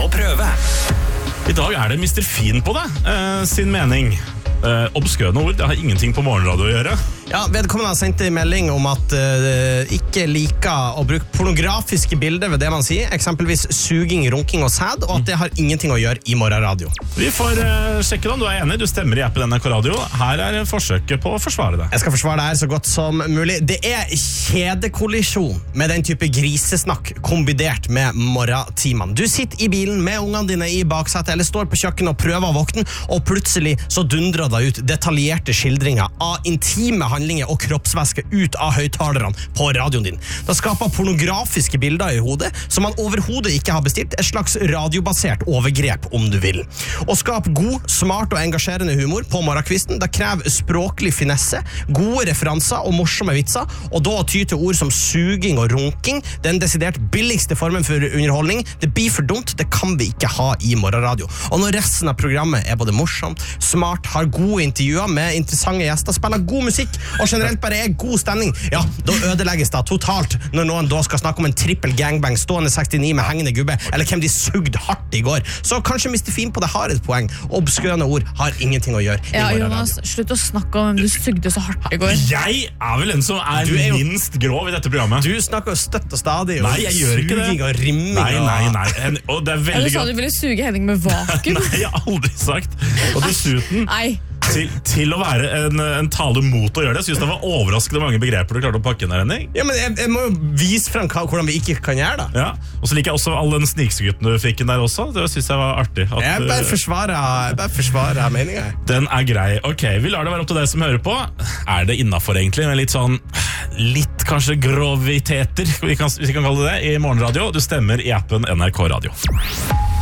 å prøve. I dag det Mr. Fin på det, sin mening. Obskøne ord, det har ingenting på morgenradio å gjøre. Ja, vedkommende har sendt en melding om at ikke liker å bruke pornografiske bilder ved det man sier, eksempelvis suging, runking og sæd, og at det har ingenting å gjøre i morgenradio. Vi får sjekke om du enig, du stemmer i appen NRK Radio. Her forsøket på å forsvare det. Jeg skal forsvare det her så godt som mulig. Det kjedekollisjon med den type grisesnakk kombinert med morgentimene. Du sitter i bilen med ungene dine i baksetet, eller står på kjøkken og prøver å våkne, og plutselig så dundrer det ut detaljerte skildringer av intime handlinger og kroppsvæske ut av høyttalerne på radioen din. Det skaper pornografiske bilder i hodet som man overhodet ikke har bestilt, et slags radiobasert overgrep om du vil. Å skape god, smart og engasjerende humor på morgenkvisten, det krever språklig finesse, gode referanser og morsomme vitser, og da ty til ord som suging og runking, den desidert billigste formen for underholdning. Det blir for dumt, det kan vi ikke ha i morgenradio. Og når resten av programmet både morsomt, smart, har gode intervjuer med interessante gjester, spiller god musikk og generelt bare god stemning, ja, da ødelegges det totalt når noen da skal snakke om en trippel gangbang, stående 69 med hengende gubbe, eller hvem de sugde hardt i går. Så kanskje Mr. Fin på det har et poeng. Obskøne ord har ingenting å gjøre i morgenradio. Jonas, slutt å snakke om du sugde så hardt i går. Jeg vel den som minst grov i dette programmet. Du snakker jo støtt og stadig om suging og rimming. Nei. Og det veldig Eller sa du ville suge Henning med vakuum? Nei, jeg har aldri sagt. Og dessuten til å være en tale mot å gjøre det. Jeg synes det var overraskende mange begreper du klarte å pakke ned, Henning. Ja, men jeg må jo vise frem hvordan vi ikke kan gjøre det. Ja, og så liker jeg også all den snikskryten du fikk inn der også. Det synes jeg var artig. Jeg bare forsvarer meningen. Den grei. Ok, vi lar det være opp til deg som hører på. Det innenfor egentlig, med litt kanskje groviteter, hvis vi kan kalle det, i morgenradio. Du stemmer i appen NRK Radio.